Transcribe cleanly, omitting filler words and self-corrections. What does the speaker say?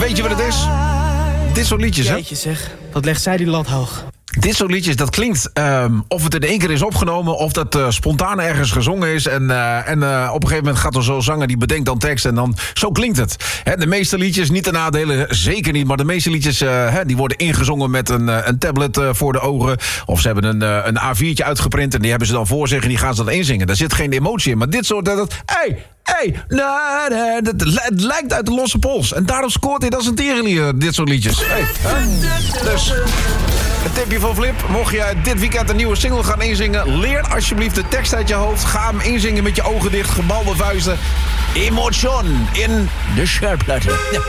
weet je wat het is? Dit soort liedjes, hè? Jeetje zeg, wat legt zij die lat hoog. Dit soort liedjes, dat klinkt of het in één keer is opgenomen... of dat spontaan ergens gezongen is. En op een gegeven moment gaat er zo'n zanger die bedenkt dan tekst... en dan zo klinkt het. De meeste liedjes, niet de nadelen, zeker niet... maar de meeste liedjes die worden ingezongen met een tablet voor de ogen... of ze hebben een A4'tje uitgeprint... en die hebben ze dan voor zich en die gaan ze dan inzingen. Daar zit geen emotie in, maar dit soort... het lijkt uit de losse pols. En daarom scoort hij als een tierenlier, dit soort liedjes. Dus... een tipje van Flip. Mocht je dit weekend een nieuwe single gaan inzingen... leer alsjeblieft de tekst uit je hoofd. Ga hem inzingen met je ogen dicht, gebalde vuisten. Emotion in de schallplatte. Ja.